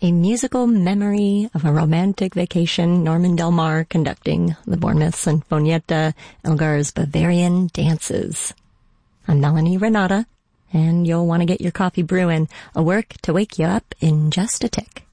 A musical memory of a romantic vacation, Norman Del Mar conducting the Bournemouth Sinfonietta, Elgar's Bavarian Dances. I'm Melanie Renata, and you'll want to get your coffee brewing. A work to wake you up in just a tick.